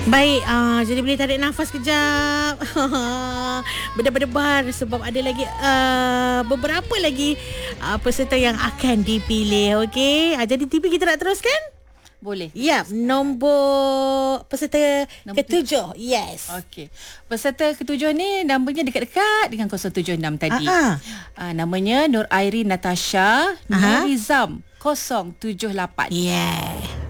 Baik, jadi boleh tarik nafas kejap. Berdebar-debar sebab ada lagi beberapa lagi peserta yang akan dipilih. Okey, jadi TV kita nak teruskan? Boleh. Ya, nombor peserta ketujuh. Yes. Okey. Peserta ketujuh ni namanya dekat-dekat dengan 076 tadi. Namanya Nur Airin Natasha Nurizam 078. Yeah.